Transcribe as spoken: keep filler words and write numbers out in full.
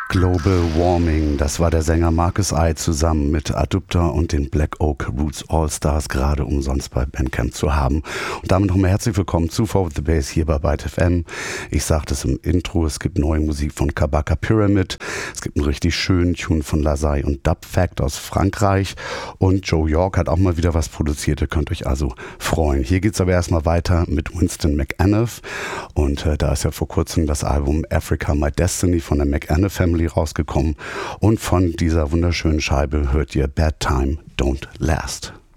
Global Warming, das war der Sänger Marcus I zusammen mit Adupter und den Black Oak Roots All-Stars, gerade umsonst bei Bandcamp zu haben. Und damit nochmal herzlich willkommen zu Forward the Bass hier bei Byte F M. Ich sagte es im Intro, es gibt neue Musik von Kabaka Pyramid, es gibt einen richtig schönen Tune von Lazai und Dub Fact aus Frankreich und Joe York hat auch mal wieder was produziert, ihr könnt euch also freuen. Hier geht's aber erstmal weiter mit Winston McAnuff und äh, da ist ja vor kurzem das Album Africa My Destiny von der McAnuff Family rausgekommen und von dieser wunderschönen Scheibe hört ihr Bad Time Don't Last.